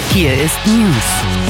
Hier ist News.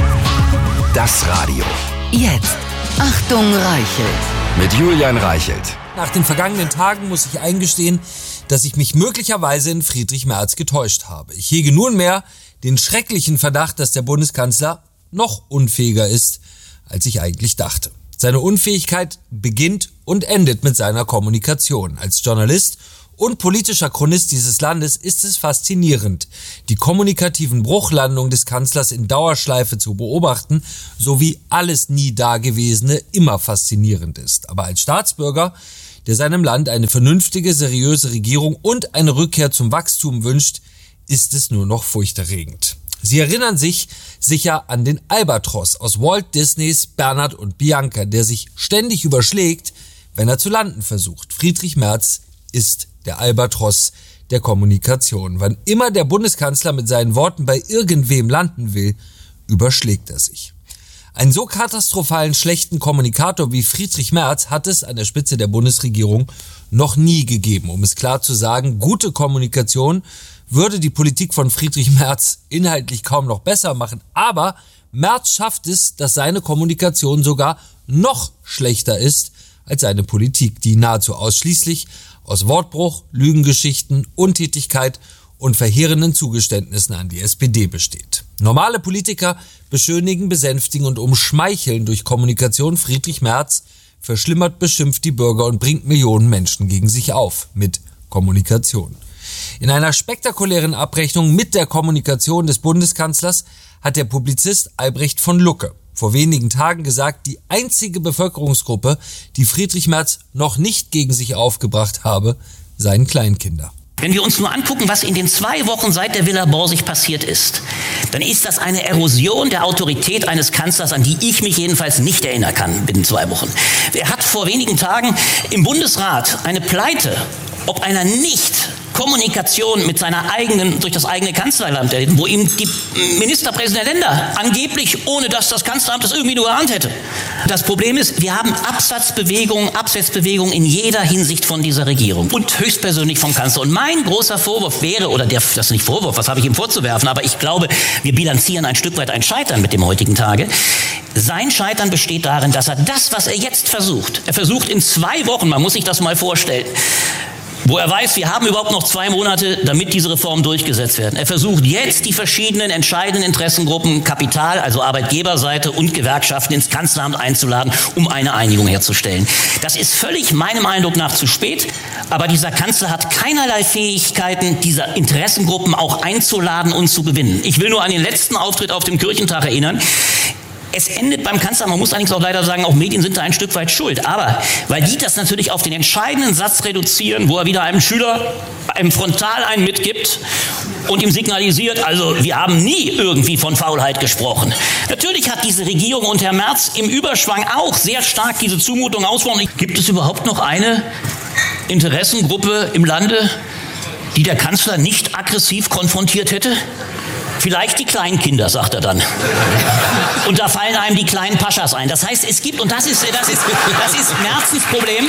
Das Radio. Jetzt. Achtung, Reichelt. Mit Julian Reichelt. Nach den vergangenen Tagen muss ich eingestehen, dass ich mich möglicherweise in Friedrich Merz getäuscht habe. Ich hege nunmehr den schrecklichen Verdacht, dass der Bundeskanzler noch unfähiger ist, als ich eigentlich dachte. Seine Unfähigkeit beginnt und endet mit seiner Kommunikation. Als Journalist und politischer Chronist dieses Landes ist es faszinierend, die kommunikativen Bruchlandungen des Kanzlers in Dauerschleife zu beobachten, sowie alles nie Dagewesene immer faszinierend ist. Aber als Staatsbürger, der seinem Land eine vernünftige, seriöse Regierung und eine Rückkehr zum Wachstum wünscht, ist es nur noch furchterregend. Sie erinnern sich sicher an den Albatros aus Walt Disneys Bernhard und Bianca, der sich ständig überschlägt, wenn er zu landen versucht. Friedrich Merz ist der Albatros der Kommunikation. Wann immer der Bundeskanzler mit seinen Worten bei irgendwem landen will, überschlägt er sich. Einen so katastrophalen schlechten Kommunikator wie Friedrich Merz hat es an der Spitze der Bundesregierung noch nie gegeben. Um es klar zu sagen, gute Kommunikation würde die Politik von Friedrich Merz inhaltlich kaum noch besser machen. Aber Merz schafft es, dass seine Kommunikation sogar noch schlechter ist als seine Politik, die nahezu ausschließlich aus Wortbruch, Lügengeschichten, Untätigkeit und verheerenden Zugeständnissen an die SPD besteht. Normale Politiker beschönigen, besänftigen und umschmeicheln durch Kommunikation. Friedrich Merz verschlimmert, beschimpft die Bürger und bringt Millionen Menschen gegen sich auf mit Kommunikation. In einer spektakulären Abrechnung mit der Kommunikation des Bundeskanzlers hat der Publizist Albrecht von Lucke vor wenigen Tagen gesagt, die einzige Bevölkerungsgruppe, die Friedrich Merz noch nicht gegen sich aufgebracht habe, seien Kleinkinder. Wenn wir uns nur angucken, was in den 2 Wochen seit der Villa Borsig passiert ist, dann ist das eine Erosion der Autorität eines Kanzlers, an die ich mich jedenfalls nicht erinnern kann binnen 2 Wochen. Er hat vor wenigen Tagen im Bundesrat eine Pleite, ob einer Nicht-Kommunikation mit seiner eigenen, durch das eigene Kanzlerland, wo ihm die Ministerpräsidenten der Länder angeblich, ohne dass das Kanzleramt das irgendwie nur geahnt hätte. Das Problem ist, wir haben Absetzbewegungen in jeder Hinsicht von dieser Regierung und höchstpersönlich vom Kanzler. Und mein großer Vorwurf wäre, das ist nicht Vorwurf, was habe ich ihm vorzuwerfen, aber ich glaube, wir bilanzieren ein Stück weit ein Scheitern mit dem heutigen Tage. Sein Scheitern besteht darin, dass er das, was er jetzt versucht in 2 Wochen, man muss sich das mal vorstellen, wo er weiß, wir haben überhaupt noch 2 Monate, damit diese Reformen durchgesetzt werden. Er versucht jetzt, die verschiedenen entscheidenden Interessengruppen, Kapital, also Arbeitgeberseite und Gewerkschaften ins Kanzleramt einzuladen, um eine Einigung herzustellen. Das ist völlig meinem Eindruck nach zu spät, aber dieser Kanzler hat keinerlei Fähigkeiten, diese Interessengruppen auch einzuladen und zu gewinnen. Ich will nur an den letzten Auftritt auf dem Kirchentag erinnern. Es endet beim Kanzler, man muss allerdings auch leider sagen, auch Medien sind da ein Stück weit schuld. Aber weil die das natürlich auf den entscheidenden Satz reduzieren, wo er wieder einem Schüler einem Frontal einen mitgibt und ihm signalisiert, also wir haben nie irgendwie von Faulheit gesprochen. Natürlich hat diese Regierung und Herr Merz im Überschwang auch sehr stark diese Zumutung ausgesprochen. Gibt es überhaupt noch eine Interessengruppe im Lande, die der Kanzler nicht aggressiv konfrontiert hätte? Vielleicht die Kleinkinder, sagt er dann. Und da fallen einem die kleinen Paschas ein. Das heißt, es gibt, und das ist Merzens Problem,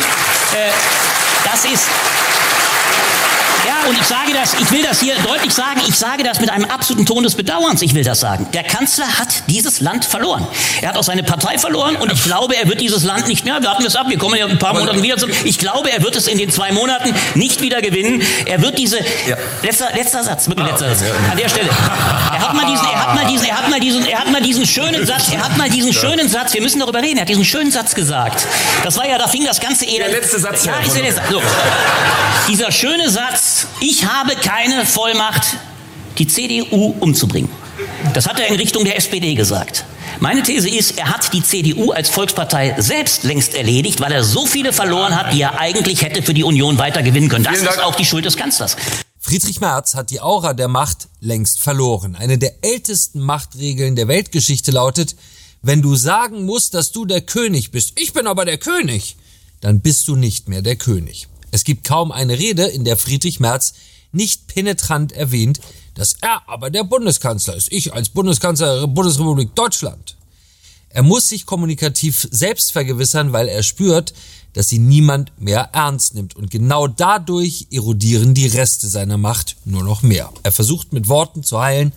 ja, und ich will das hier deutlich sagen, ich sage das mit einem absoluten Ton des Bedauerns, ich will das sagen. Der Kanzler hat dieses Land verloren. Er hat auch seine Partei verloren und ich glaube, er wird dieses Land nicht mehr, warten wir es ab, wir kommen ja in ein paar Monaten wieder zurück. Ich glaube, er wird es in den 2 Monaten nicht wieder gewinnen. Er wird letzter Satz, wirklich letzter Satz, an der Stelle. Er hat mal diesen schönen Satz, wir müssen darüber reden, er hat diesen schönen Satz gesagt. Das war ja, da fing das ganze Elend. Der letzte Satz. Ja, ist der letzte. So. Dieser schöne Satz, ich habe keine Vollmacht, die CDU umzubringen. Das hat er in Richtung der SPD gesagt. Meine These ist, er hat die CDU als Volkspartei selbst längst erledigt, weil er so viele verloren hat, die er eigentlich hätte für die Union weiter gewinnen können. Das ist auch die Schuld des Kanzlers. Friedrich Merz hat die Aura der Macht längst verloren. Eine der ältesten Machtregeln der Weltgeschichte lautet, wenn du sagen musst, dass du der König bist, ich bin aber der König, dann bist du nicht mehr der König. Es gibt kaum eine Rede, in der Friedrich Merz nicht penetrant erwähnt, dass er aber der Bundeskanzler ist. Ich als Bundeskanzler der Bundesrepublik Deutschland. Er muss sich kommunikativ selbst vergewissern, weil er spürt, dass ihn niemand mehr ernst nimmt. Und genau dadurch erodieren die Reste seiner Macht nur noch mehr. Er versucht mit Worten zu heilen,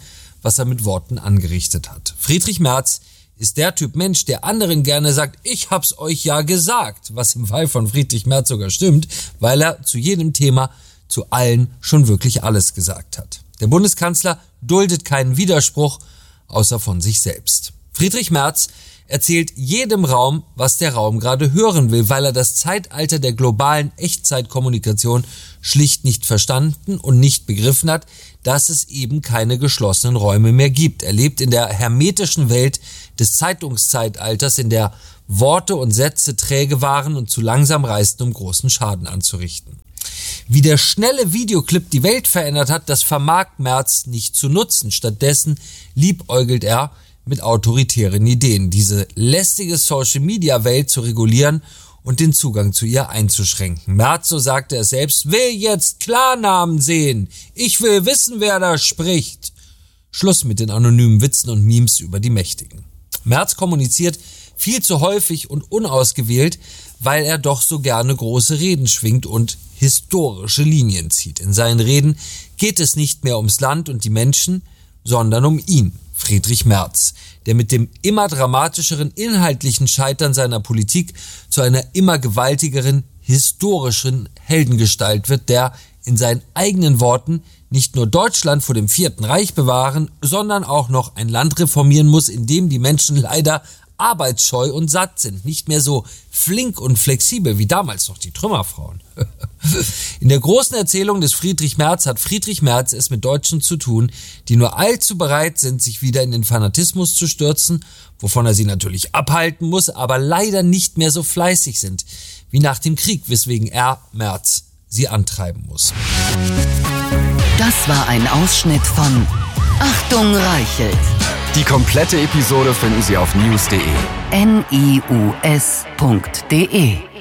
was er mit Worten angerichtet hat. Friedrich Merz ist der Typ Mensch, der anderen gerne sagt, ich hab's euch ja gesagt, was im Fall von Friedrich Merz sogar stimmt, weil er zu jedem Thema, zu allen schon wirklich alles gesagt hat. Der Bundeskanzler duldet keinen Widerspruch, außer von sich selbst. Friedrich Merz erzählt jedem Raum, was der Raum gerade hören will, weil er das Zeitalter der globalen Echtzeitkommunikation schlicht nicht verstanden und nicht begriffen hat, dass es eben keine geschlossenen Räume mehr gibt. Er lebt in der hermetischen Welt des Zeitungszeitalters, in der Worte und Sätze träge waren und zu langsam reisten, um großen Schaden anzurichten. Wie der schnelle Videoclip die Welt verändert hat, das vermag Merz nicht zu nutzen. Stattdessen liebäugelt er mit autoritären Ideen, diese lästige Social-Media-Welt zu regulieren und den Zugang zu ihr einzuschränken. Merz, so sagte er selbst, will jetzt Klarnamen sehen. Ich will wissen, wer da spricht. Schluss mit den anonymen Witzen und Memes über die Mächtigen. Merz kommuniziert viel zu häufig und unausgewählt, weil er doch so gerne große Reden schwingt und historische Linien zieht. In seinen Reden geht es nicht mehr ums Land und die Menschen, sondern um ihn, Friedrich Merz, der mit dem immer dramatischeren inhaltlichen Scheitern seiner Politik zu einer immer gewaltigeren historischen Heldengestalt wird, der in seinen eigenen Worten nicht nur Deutschland vor dem Vierten Reich bewahren, sondern auch noch ein Land reformieren muss, in dem die Menschen leider arbeitsscheu und satt sind, nicht mehr so flink und flexibel wie damals noch die Trümmerfrauen. In der großen Erzählung des Friedrich Merz hat Friedrich Merz es mit Deutschen zu tun, die nur allzu bereit sind, sich wieder in den Fanatismus zu stürzen, wovon er sie natürlich abhalten muss, aber leider nicht mehr so fleißig sind wie nach dem Krieg, weswegen er, Merz, sie antreiben muss. Das war ein Ausschnitt von Achtung Reichelt. Die komplette Episode finden Sie auf news.de. NIUS.de